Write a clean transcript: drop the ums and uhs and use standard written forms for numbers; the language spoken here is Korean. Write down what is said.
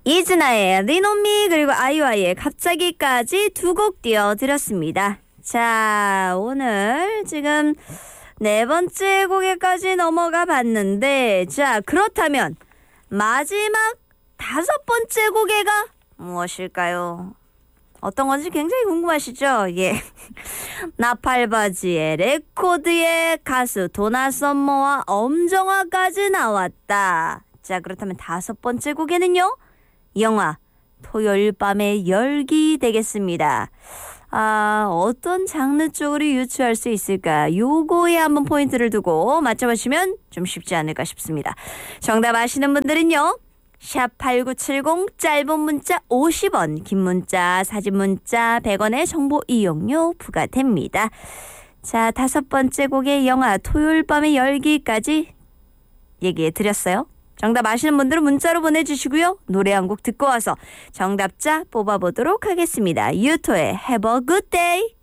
이즈나의 리노미 그리고 아이유아이의 갑자기까지 두 곡 띄워드렸습니다. 자, 오늘 지금 네 번째 곡에까지 넘어가 봤는데, 자, 그렇다면 마지막 다섯 번째 곡에가 무엇일까요? 어떤 건지 굉장히 궁금하시죠? 예. 나팔바지의 레코드의 가수 도나 썸머와 엄정화까지 나왔다. 자, 그렇다면 다섯 번째 곡에는요, 영화 토요일 밤의 열기 되겠습니다. 어떤 장르 쪽으로 유추할 수 있을까? 요거에 한번 포인트를 두고 맞춰보시면 좀 쉽지 않을까 싶습니다. 정답 아시는 분들은요, 샵8970 짧은 문자 50원, 긴 문자 사진 문자 100원의 정보 이용료 부과됩니다. 자, 다섯 번째 곡의 영화 토요일 밤의 열기까지 얘기해 드렸어요. 정답 아시는 분들은 문자로 보내주시고요. 노래 한 곡 듣고 와서 정답자 뽑아보도록 하겠습니다. 유토의 Have a good day.